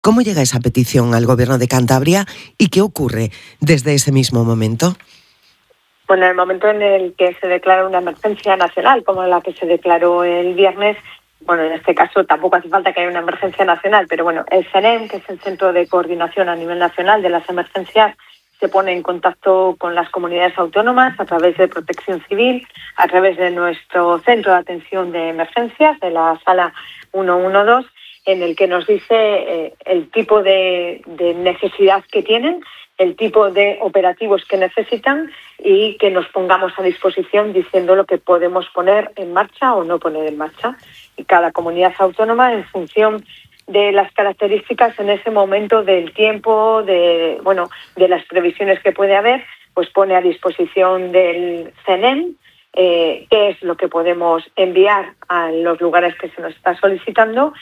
¿Cómo llega esa petición al Gobierno de Cantabria y qué ocurre desde ese mismo momento? Bueno, en el momento en el que se declara una emergencia nacional, como la que se declaró el viernes, bueno, en este caso tampoco hace falta que haya una emergencia nacional, pero bueno, el CENEM, que es el Centro de Coordinación a nivel nacional de las emergencias, se pone en contacto con las comunidades autónomas a través de Protección Civil, a través de nuestro Centro de Atención de Emergencias, de la Sala 112, en el que nos dice el tipo de necesidad que tienen, el tipo de operativos que necesitan y que nos pongamos a disposición diciendo lo que podemos poner en marcha o no poner en marcha. Y cada comunidad autónoma, en función de las características en ese momento del tiempo, de las previsiones que puede haber, pues pone a disposición del CENEM qué es lo que podemos enviar a los lugares que se nos está solicitando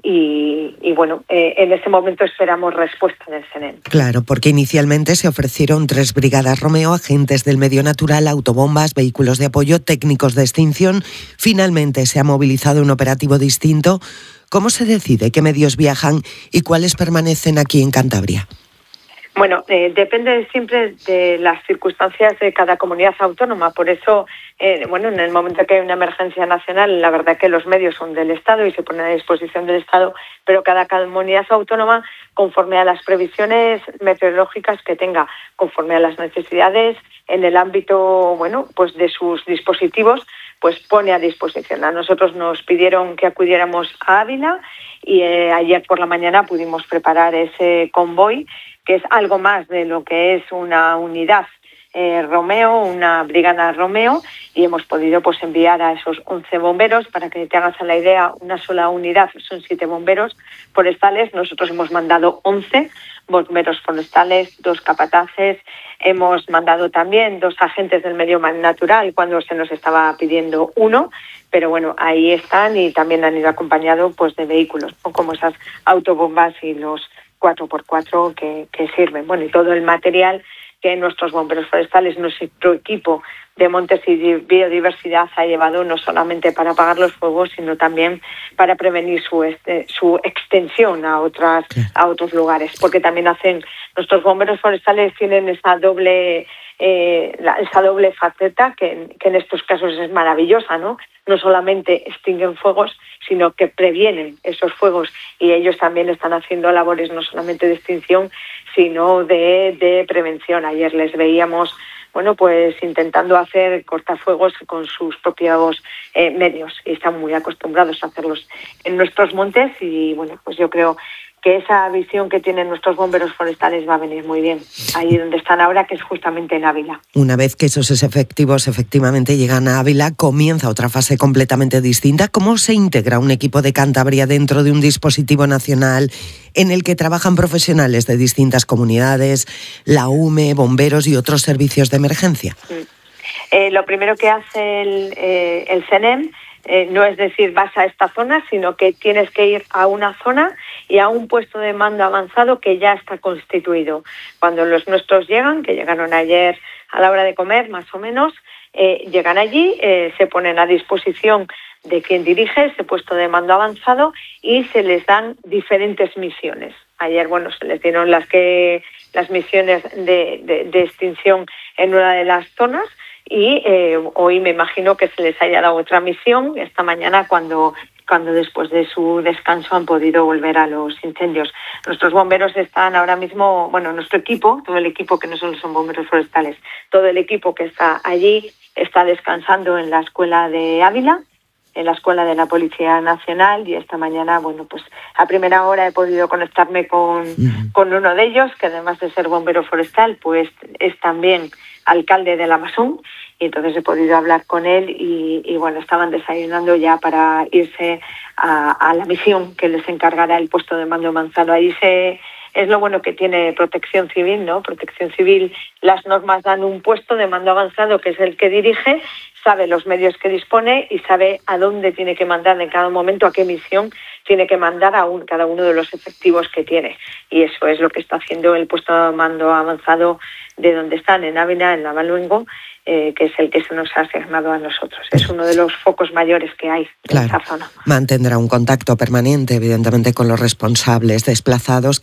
y en ese momento esperamos respuesta del CENEM. Claro, porque inicialmente se ofrecieron 3 brigadas Romeo, agentes del medio natural, autobombas, vehículos de apoyo, técnicos de extinción. Finalmente se ha movilizado un operativo distinto. ¿Cómo se decide qué medios viajan y cuáles permanecen aquí en Cantabria? Bueno, depende siempre de las circunstancias de cada comunidad autónoma. Por eso, en el momento que hay una emergencia nacional, la verdad que los medios son del Estado y se ponen a disposición del Estado, pero cada comunidad autónoma, conforme a las previsiones meteorológicas que tenga, conforme a las necesidades en el ámbito, de sus dispositivos, pues pone a disposición. A nosotros nos pidieron que acudiéramos a Ávila y ayer por la mañana pudimos preparar ese convoy, que es algo más de lo que es una unidad Romeo, una brigada Romeo, y hemos podido enviar a esos 11 bomberos. Para que te hagas la idea, una sola unidad son 7 bomberos forestales. Nosotros hemos mandado 11 bomberos forestales, 2 capataces. Hemos mandado también 2 agentes del medio natural cuando se nos estaba pidiendo 1, pero ahí están y también han ido acompañados de vehículos, ¿no? Como esas autobombas y los 4x4 que sirven. Y todo el material que nuestros bomberos forestales, nuestro equipo de montes y biodiversidad ha llevado no solamente para apagar los fuegos, sino también para prevenir su extensión a otros lugares, porque también nuestros bomberos forestales tienen esa doble faceta que en estos casos es maravillosa, ¿no? No solamente extinguen fuegos, sino que previenen esos fuegos, y ellos también están haciendo labores no solamente de extinción, sino de prevención. Ayer les veíamos intentando hacer cortafuegos con sus propios medios, y están muy acostumbrados a hacerlos en nuestros montes, y yo creo que esa visión que tienen nuestros bomberos forestales va a venir muy bien ahí donde están ahora, que es justamente en Ávila. Una vez que esos efectivos efectivamente llegan a Ávila, comienza otra fase completamente distinta. ¿Cómo se integra un equipo de Cantabria dentro de un dispositivo nacional en el que trabajan profesionales de distintas comunidades, la UME, bomberos y otros servicios de emergencia? Lo primero que hace el CENEM no es decir vas a esta zona, sino que tienes que ir a una zona y a un puesto de mando avanzado que ya está constituido. Cuando los nuestros llegan, que llegaron ayer a la hora de comer más o menos, llegan allí, se ponen a disposición de quien dirige ese puesto de mando avanzado y se les dan diferentes misiones. Ayer, se les dieron las misiones de extinción en una de las zonas, y hoy me imagino que se les haya dado otra misión esta mañana cuando después de su descanso han podido volver a los incendios. Nuestros bomberos están ahora mismo, nuestro equipo, todo el equipo que no solo son bomberos forestales, todo el equipo que está allí está descansando en la escuela de Ávila, en la escuela de la Policía Nacional, y esta mañana, a primera hora he podido conectarme con uno de ellos, que además de ser bombero forestal, pues es también alcalde del Amasón, y entonces he podido hablar con él y estaban desayunando ya para irse a la misión que les encargará el puesto de mando avanzado. Ahí es lo bueno que tiene Protección Civil, ¿no? Protección Civil, las normas dan un puesto de mando avanzado que es el que dirige, sabe los medios que dispone y sabe a dónde tiene que mandar en cada momento, a qué misión tiene que mandar cada uno de los efectivos que tiene. Y eso es lo que está haciendo el puesto de mando avanzado de donde están, en Ávila, en Navaluengo, que es el que se nos ha asignado a nosotros. Es uno de los focos mayores que hay en esa zona. Mantendrá un contacto permanente, evidentemente, con los responsables desplazados